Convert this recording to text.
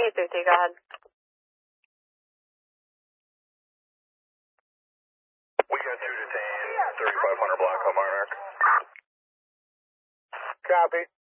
23, go ahead. We got 2 detained, 3500 block on Monarch. Copy.